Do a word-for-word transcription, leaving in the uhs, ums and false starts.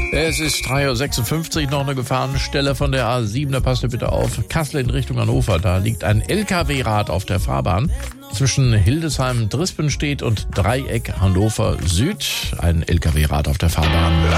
Es ist drei Uhr sechsundfünfzig, noch eine Gefahrenstelle von der A sieben, da passt ihr bitte auf. Kassel in Richtung Hannover, da liegt ein L K W-Rad auf der Fahrbahn. Zwischen Hildesheim-Drispenstedt und Dreieck Hannover Süd, ein L K W-Rad auf der Fahrbahn.